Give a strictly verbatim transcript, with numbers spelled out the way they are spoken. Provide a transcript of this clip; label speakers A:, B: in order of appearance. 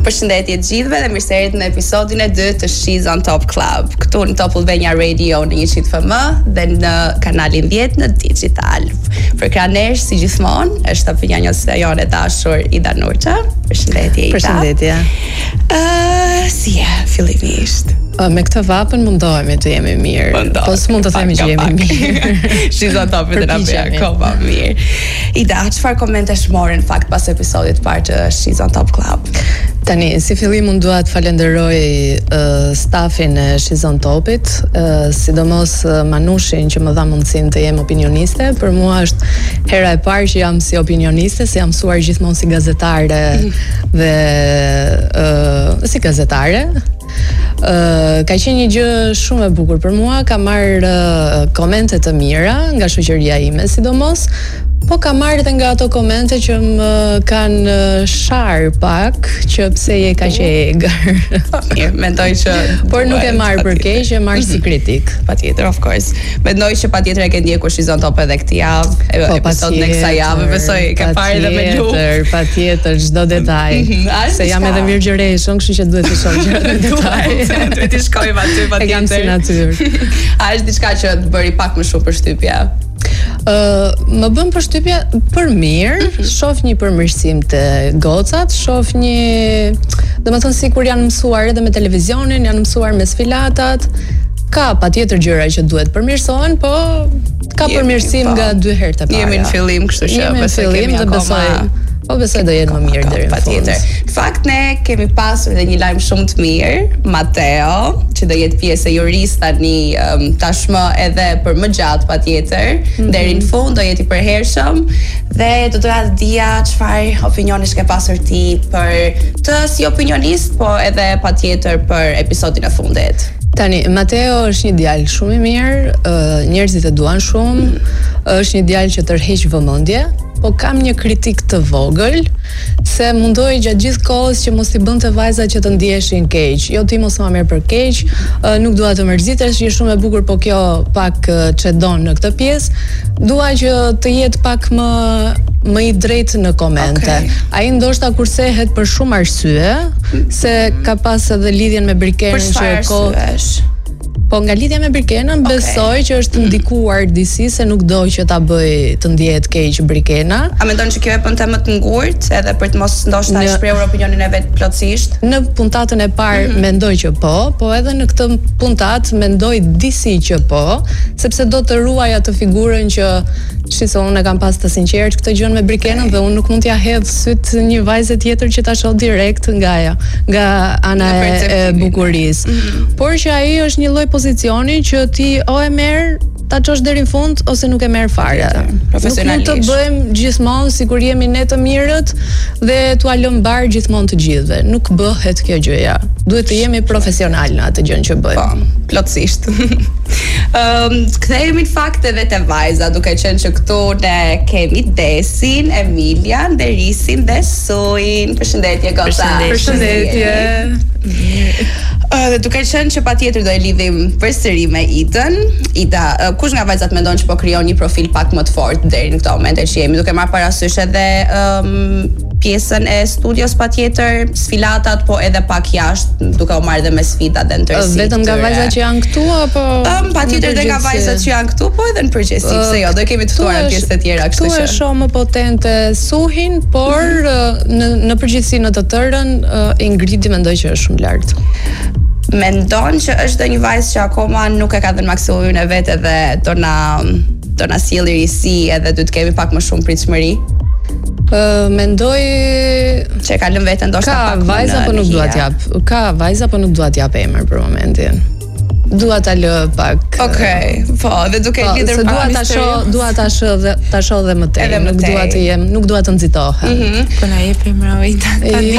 A: Përshëndetje të gjithëve dhe mirëserit në episodin e dytë të She's on Top Club. Këtu në Top Albania Radio në një qitë F M dhe në kanalin dhjetë në Digital. Për kranesh, si gjithmonë, është opinionjës jonë e dashur Ida Nurqa. Përshëndetje, Ida.
B: Përshëndetje.
A: Uh, si e, fillimisht?
B: Uh, me këtë vapën mundohemi të jemi mirë.
A: Mundohemi,
B: po s'mund të themi që jemi mirë.
A: She's on Top të na bëj akoma mirë. Ida, çfarë komentesh morën në fakt pas episodit të parë të She's on Top Club?
B: Tani, si fillim unë dua të falenderoj uh, stafin e She's on Topit, uh, sidomos uh, Manushin që më dha mundësinë të jem opinioniste. Për mua është hera e parë që jam si opinioniste, se jam mësuar gjithmonë si gazetare dhe uh, si gazetare. Uh, ka qenë një gjë shumë e bukur për mua, ka marrë uh, komente të mira nga shoqëria ime sidomos, po ka marrë edhe nga ato komente që më kanë shar pak që pse je kaq e egar.
A: Mirë, mendoj që
B: por nuk e marr për keq, e marr si kritik.
A: Patjetër, of course. Mendoj që patjetër e ke ndjekur She's on Top edhe këtë javë, e
B: po,
A: episodin e kësaj javë, besoj ke parë edhe me luftë.
B: Patjetër, patjetër, çdo detaj. Se jam edhe virgjëreshën, kështu që duhet të shoh gjërat në detaj.
A: Duhet të shkojmë aty patjetër.
B: E kam si natyrë.
A: A është diçka që të bëri pak më shumë përshtypje?
B: Uh, më bën përshtypje për mirë, mm -hmm. shoh një përmirësim të gocat, shoh një, domethënë sikur janë mësuar edhe me televizionin, janë mësuar me sfilatat. Ka patjetër gjëra që duhet përmirësohen, po ka përmirësim nga dy herët e para.
A: Jemi në fillim, kështu që
B: jemi në fillim dhe besoj Po besoj do jetë më mirë deri në fund.
A: Patjetër. Në fakt ne kemi pasur edhe një lajm shumë të mirë, Mateo, që do jetë pjesë e jurisë tani um, tashmë edhe për më gjatë patjetër, mm -hmm. deri në fund do jetë i përhershëm dhe do doja të dija çfarë opinionesh ke pasur ti për të si opinionist, po edhe patjetër për episodin e fundit.
B: Tani, Mateo është një djalë shumë i mirë, uh, njerëzit e duan shumë, mm. është një djalë që tërheq vëmendje, po kam një kritik të vogël, se mundoj gjatë gjithë kohës që mos i bënte vajzat që të ndiheshin keq. Jo ti mos ma merr për keq, uh, nuk dua të mërzitesh, je shumë e bukur, po kjo pak uh, çedon në këtë pjesë. Dua që të jetë pak më më i drejtë në komente. Okay. Ai ndoshta kursehet për shumë arsye, se ka pas edhe lidhjen me Brikenën
A: që e ko.
B: Po nga lidhja me Brikenën, okay. besoj që është ndikuar disi se nuk do që ta bëj të ndihet keq Brikena.
A: A mendon që kjo e bën më të ngurtë edhe për të mos ndoshta në... shprehur opinionin e vet plotësisht?
B: Në puntatën e parë mm -hmm. mendoj që po, po edhe në këtë puntat mendoj disi që po, sepse do të ruaj atë figurën që Shisa, unë e kam pas të sinqert këtë gjën me Brikenën, okay. dhe unë nuk mund t'ja hedh syt një vajze tjetër që ta shoh direkt nga ajo, nga ana e, e bukurisë. Mm -hmm. Por që ai është një lloj pozicioni që ti o e merr ta çosh deri në fund ose nuk e merr fare. Profesionalisht. Nuk mund të bëjmë gjithmonë sikur jemi ne të mirët dhe t'ua lëm bar gjithmonë të gjithëve. Nuk bëhet kjo gjëja. Duhet të jemi profesional në atë gjën që bëjmë.
A: Po, plotësisht. um, kthehemi në fakt edhe te vajza, duke qenë që këtu ne kemi Desin, Emilian, Derisin dhe Suin. Përshëndetje goca.
B: Përshëndetje.
A: Uh, dhe duke qenë që patjetër do e lidhim përsëri me Idën. Ida, uh, kush nga vajzat mendon që po krijon një profil pak më të fortë deri në këtë moment që jemi, duke marrë parasysh edhe um, pjesën e studios patjetër, sfilatat, po edhe pak jashtë, duke u marrë edhe me sfidat dhe ndërsi.
B: Vetëm nga vajzat që janë këtu apo
A: um, patjetër edhe nga vajzat që janë këtu, po edhe në përgjithësi, uh, se jo, do kemi të ftuar në pjesë të tjera, kështu që.
B: Këtu është shumë më potente Suhin, por mm -hmm. në në përgjithësi në të tërën uh, Ingridi mendoj që është shumë lart.
A: Mendon që është një vajzë që akoma nuk e ka dhënë maksimumin e vet edhe do na do na sjellë risi edhe do të kemi pak më shumë pritshmëri?
B: Uh, mendoj
A: që e ka lënë veten ndoshta pak
B: ka vajza po nuk dua t'jap. Ka vajza po nuk dua t'jap emër për momentin. Dua ta lë pak.
A: Okej, okay, po, dhe duke po, lidhur
B: dua ta shoh, dua ta shoh dhe ta shoh dhe më tej. Nuk dua të jem, nuk dua të nxitohem.
A: Mhm. Mm
C: po na jep emra Ida.